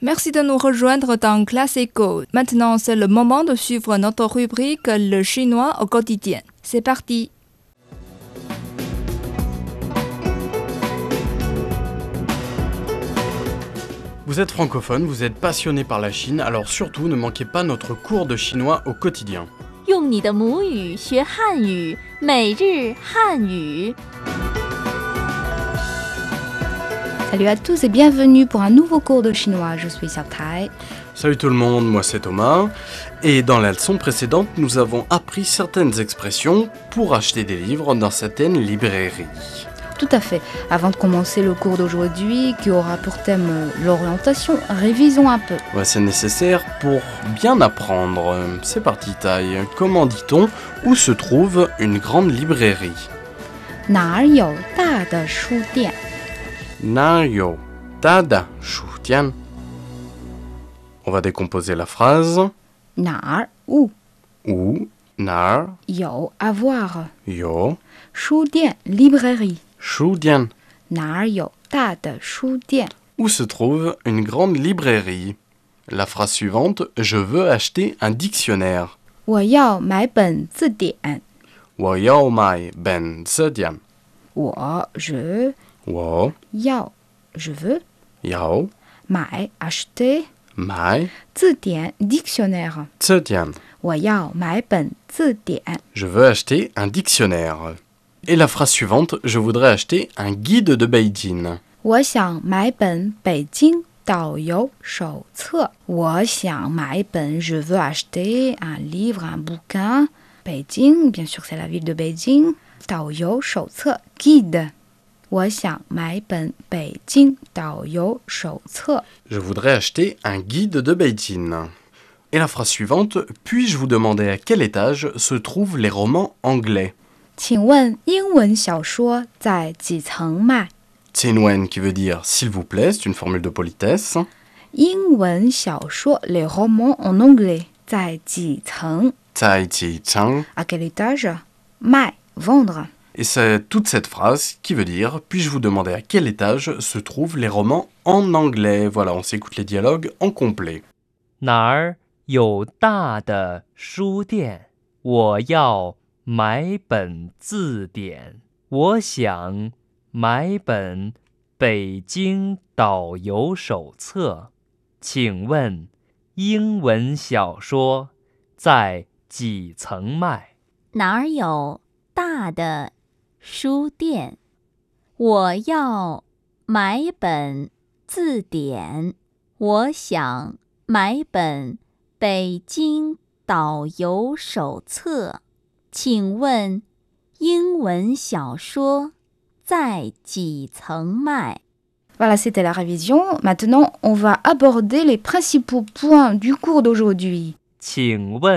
Merci de nous rejoindre dans Classe Éco. Maintenant, c'est le moment de suivre notre rubrique Le chinois au quotidien. C'est parti. Vous êtes francophone, vous êtes passionné par la Chine, alors surtout ne manquez pas notre cours de chinois au quotidien. 用你的母语学汉语，每日汉语。 Salut à tous et bienvenue pour un nouveau cours de chinois. Je suis Xiao Tai. Salut tout le monde, moi c'est Thomas. Et dans la leçon précédente, nous avons appris certaines expressions pour acheter des livres dans certaines librairies. Tout à fait. Avant de commencer le cours d'aujourd'hui, qui aura pour thème l'orientation, révisons un peu. Ouais, c'est nécessaire pour bien apprendre. C'est parti Tai. Comment dit-on où se trouve une grande librairie? 哪儿有大的书店？ 哪有大的书店? On va décomposer la phrase. 哪儿 où Où, 哪儿有 avoir 有书店 librairie 书店哪儿有大的书店 Où se trouve une grande librairie? La phrase suivante, je veux acheter un dictionnaire. 我要买本字典。 我要买本字典。 我 je 我要 je veux 要买 acheter 买字典 dictionnaire 字典。 我要买本字典。 Je veux acheter un dictionnaire. Et la phrase suivante, je voudrais acheter un guide de Beijing. 我想买本北京导游手册。我想买本 je veux acheter un livre, un bouquin. 北京 bien sûr c'est la ville de Beijing. 导游手册 guide. 我想买本北京导游手册。 Je voudrais acheter un guide de Beijing. Et la phrase suivante, puis-je vous demander à quel étage se trouvent les romans anglais? 请问英文小说在几层卖？ Tianwen qui veut dire s'il vous plaît, c'est une formule de politesse. 英文小说 les romans en anglais 在几层 Tai Ti Chang. À quel étage 卖 vendre. Et c'est toute cette phrase qui veut dire puis-je vous demander à quel étage se trouvent les romans en anglais? Voilà, on s'écoute les dialogues en complet. 哪儿有大的书店？我要买本字典。我想买本北京导游手册。请问英文小说在几层卖？ 哪儿有大的书店？我要买本字典。我想买本北京导游手册。请问英文小说在几层卖？ Voilà, c'était la révision. Maintenant, on va aborder les principaux points du cours d'aujourd'hui. 请问